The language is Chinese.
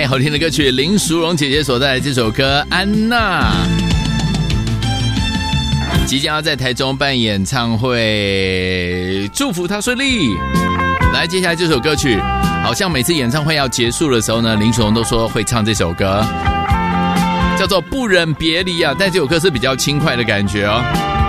来，好听的歌曲，林淑荣姐姐所带来这首歌《安娜》，即将要在台中办演唱会，祝福她顺利。来，接下来这首歌曲，好像每次演唱会要结束的时候呢，林淑荣都说会唱这首歌，叫做《不忍别离》啊，但这首歌是比较轻快的感觉哦。